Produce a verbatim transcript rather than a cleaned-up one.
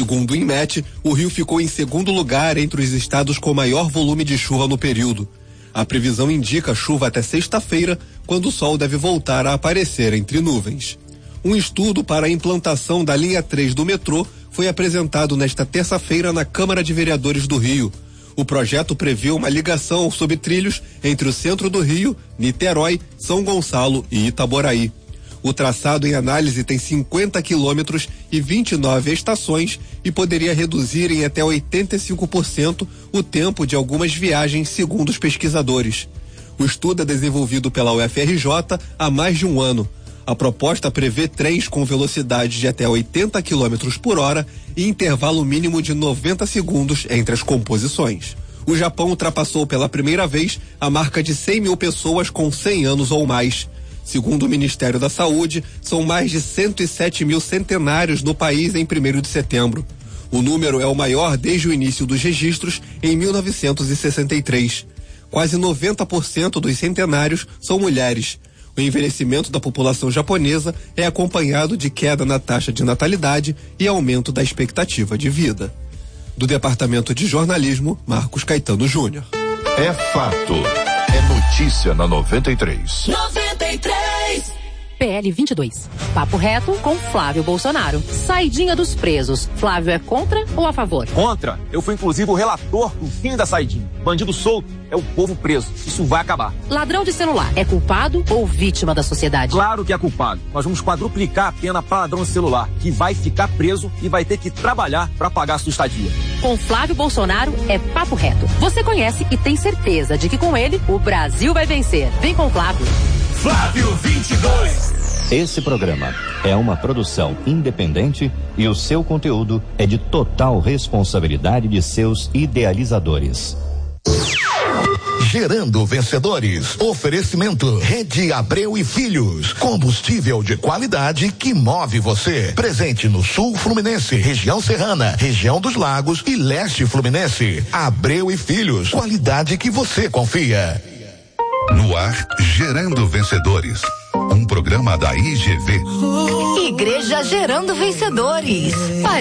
Segundo o INMET, o Rio ficou em segundo lugar entre os estados com maior volume de chuva no período. A previsão indica chuva até sexta-feira, quando o sol deve voltar a aparecer entre nuvens. Um estudo para a implantação da linha três do metrô foi apresentado nesta terça-feira na Câmara de Vereadores do Rio. O projeto prevê uma ligação sob trilhos entre o centro do Rio, Niterói, São Gonçalo e Itaboraí. O traçado em análise tem cinquenta quilômetros e vinte e nove estações e poderia reduzir em até oitenta e cinco por cento o tempo de algumas viagens, segundo os pesquisadores. O estudo é desenvolvido pela U F R J há mais de um ano. A proposta prevê trens com velocidade de até oitenta quilômetros por hora e intervalo mínimo de noventa segundos entre as composições. O Japão ultrapassou pela primeira vez a marca de cem mil pessoas com cem anos ou mais. Segundo o Ministério da Saúde, são mais de cento e sete mil centenários no país em primeiro de setembro. O número é o maior desde o início dos registros em mil novecentos e sessenta e três. Quase noventa por cento dos centenários são mulheres. O envelhecimento da população japonesa é acompanhado de queda na taxa de natalidade e aumento da expectativa de vida. Do Departamento de Jornalismo, Marcos Caetano Júnior. É fato. É notícia na noventa e três. noventa e três. P L vinte e dois. Papo reto com Flávio Bolsonaro. Saidinha dos presos. Flávio é contra ou a favor? Contra. Eu fui inclusive o relator do fim da saidinha. Bandido solto é o povo preso. Isso vai acabar. Ladrão de celular é culpado ou vítima da sociedade? Claro que é culpado. Nós vamos quadruplicar a pena para ladrão de celular, que vai ficar preso e vai ter que trabalhar para pagar a sua estadia. Com Flávio Bolsonaro é papo reto. Você conhece e tem certeza de que com ele o Brasil vai vencer. Vem com Flávio. Flávio vinte e dois. Esse programa é uma produção independente e o seu conteúdo é de total responsabilidade de seus idealizadores. Gerando vencedores. Oferecimento Rede Abreu e Filhos. Combustível de qualidade que move você. Presente no Sul Fluminense, região serrana, região dos Lagos e Leste Fluminense. Abreu e Filhos. Qualidade que você confia. No ar, Gerando Vencedores. Um programa da I G V. Igreja Gerando Vencedores.